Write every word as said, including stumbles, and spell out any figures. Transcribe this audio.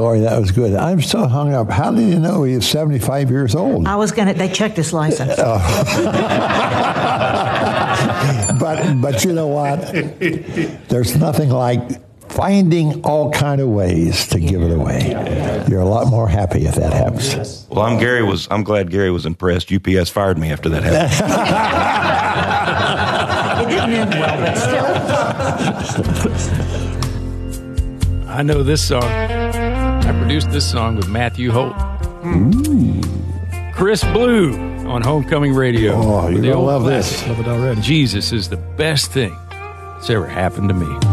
Tori, that was good. I'm so hung up. How did you know he was seventy-five years old? I was going to, they checked his license. Oh. but, but you know what? There's nothing like finding all kind of ways to give it away. You're a lot more happy if that happens. Well, I'm Gary was. I'm glad Gary was impressed. U P S fired me after that happened. It didn't end well, but still. I know this song. I produced this song with Matthew Holt. Mm. Chris Blue on Homecoming Radio. Oh, you're going to love this. Love it already. Jesus is the best thing that's ever happened to me.